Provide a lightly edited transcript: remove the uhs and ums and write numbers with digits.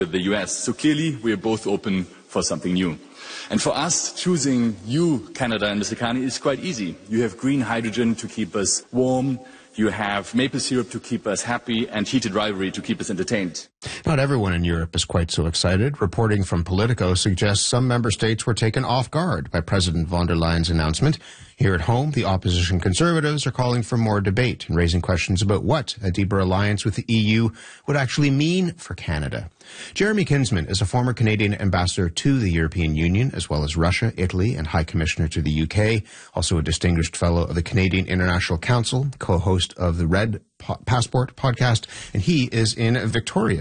the US. So clearly, we are both open for something new. And for us, choosing you, Canada and Mr. Carney, is quite easy. You have green hydrogen to keep us warm. You have maple syrup to keep us happy and heated rivalry to keep us entertained. Not everyone in Europe is quite so excited. Reporting from Politico suggests some member states were taken off guard by President von der Leyen's announcement. Here at home, the opposition Conservatives are calling for more debate and raising questions about what a deeper alliance with the EU would actually mean for Canada. Jeremy Kinsman is a former Canadian ambassador to the European Union, as well as Russia, Italy, and High Commissioner to the UK, also a distinguished fellow of the Canadian International Council, co-host of the Red Passport podcast, and he is in Victoria.